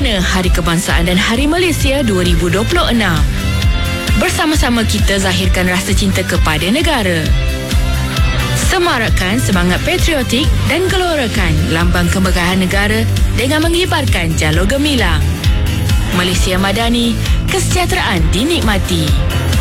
Bagaimana Hari Kebangsaan dan Hari Malaysia 2026? Bersama-sama kita zahirkan rasa cinta kepada negara. Semarakkan semangat patriotik dan gelorakan lambang kemegahan negara dengan mengibarkan jalur gemilang. Malaysia Madani, kesejahteraan dinikmati.